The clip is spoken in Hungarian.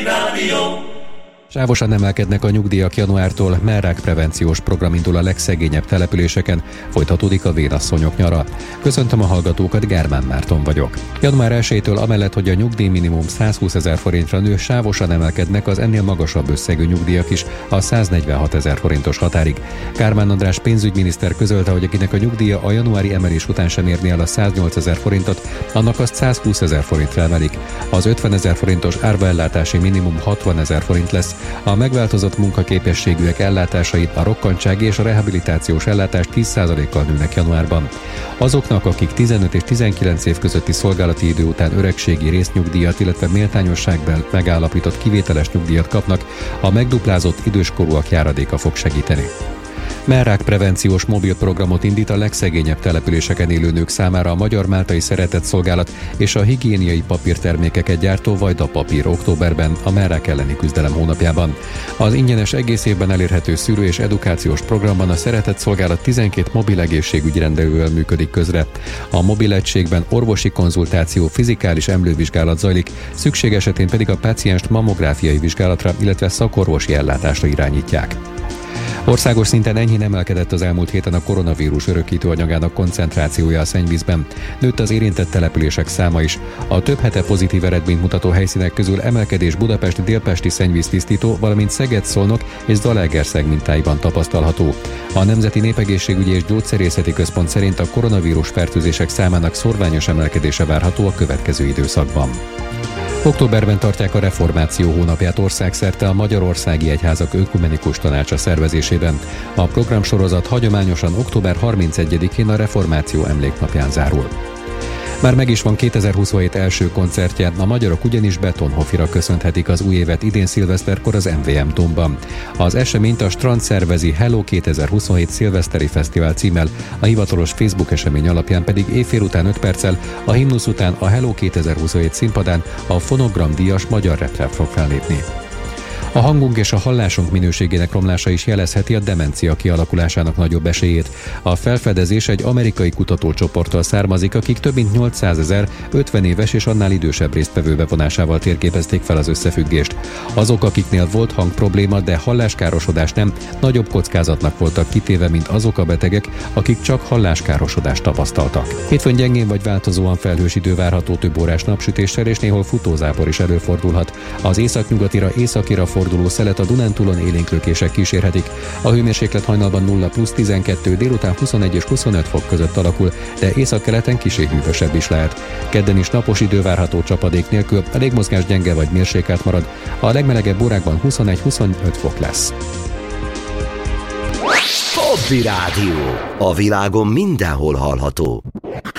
Sávosan emelkednek a nyugdíjak januártól, mellrák prevenciós program indul a legszegényebb településeken, folytatódik a vénasszonyok nyara. Köszöntöm a hallgatókat, Gármán Márton vagyok. Január 1-től amellett, hogy a nyugdíjminimum 120 000 forintra nő, sávosan emelkednek az ennél magasabb összegű nyugdíjak is a 146 000 forintos határig. Kármán András pénzügyminiszter közölte, hogy akinek a nyugdíja a januári emelés után sem érné el a 108 000 forintot, annak azt 120 000 forintra emelik. Az 50 000 forintos árvaellátási minimum 60 000 forint lesz. A megváltozott munkaképességűek ellátásait, a rokkantsági és a rehabilitációs ellátás 10%-kal nőnek januárban. Azoknak, akik 15 és 19 év közötti szolgálati idő után öregségi résznyugdíjat, illetve méltányosságban megállapított kivételes nyugdíjat kapnak, a megduplázott időskorúak járadéka fog segíteni. Mellrák prevenciós mobil programot indít a legszegényebb településeken élő nők számára a Magyar-Máltai Szeretetszolgálat és a higiéniai papírtermékeket gyártó Vajda Papír októberben, a mellrák elleni küzdelem hónapjában. Az ingyenes egész évben elérhető szűrő- és edukációs programban a Szeretetszolgálat 12 mobil egészségügyi rendelővel működik közre. A mobil egységben orvosi konzultáció, fizikális emlővizsgálat zajlik, szükség esetén pedig a pácienst mammográfiai vizsgálatra, illetve szakorvosi ellátásra irányítják. Országos szinten enyhén emelkedett az elmúlt héten a koronavírus örökítő anyagának koncentrációja a szennyvízben. Nőtt az érintett települések száma is. A több hete pozitív eredményt mutató helyszínek közül emelkedés Budapest délpesti szennyvíztisztító, valamint Szeged-Szolnok és Zalaegerszeg mintáiban tapasztalható. A Nemzeti Népegészségügyi és Gyógyszerészeti Központ szerint a koronavírus fertőzések számának szorványos emelkedése várható a következő időszakban. Októberben tartják a Reformáció hónapját országszerte a Magyarországi Egyházak Ökumenikus Tanácsa szervezésében. A programsorozat hagyományosan október 31-én a Reformáció emléknapján zárul. Már meg is van 2027 első koncertje, a magyarok ugyanis Betonhofira köszönhetik az új évet idén szilveszterkor az MVM Dómban. Az eseményt a Strand szervezi Hello 2027 Szilveszteri Fesztivál címmel, a hivatalos Facebook esemény alapján pedig éjfél után 5 perccel, a himnusz után a Hello 2027 színpadán a Fonogram díjas magyar rapper fog fellépni. A hangunk és a hallásunk minőségének romlása is jelezheti a demencia kialakulásának nagyobb esélyét. A felfedezés egy amerikai kutatócsoporttól származik, akik több mint 800 000 50 éves és annál idősebb résztvevő bevonásával térképezték fel az összefüggést. Azok, akiknél volt hangprobléma, de halláskárosodás nem, nagyobb kockázatnak voltak kitéve, mint azok a betegek, akik csak halláskárosodást tapasztaltak. Hétfőn gyengén vagy változóan felhős idő várható, több órás napsütéssel és néhol futózápor is előfordulhat. Az északnyugatira, északira forduló szelet a Dunántúlon élénklökések kísérhetik. A hőmérséklet hajnalban 0+12, délután 21 és 25 fok között alakul, de északkeleten kissé hűvösebb is lehet. Kedden is napos idő várható csapadék nélkül, a légmozgás gyenge vagy mérsékelt marad, a legmelegebb órákban 21-25 fok lesz. Hobby Rádió. A világon mindenhol hallható.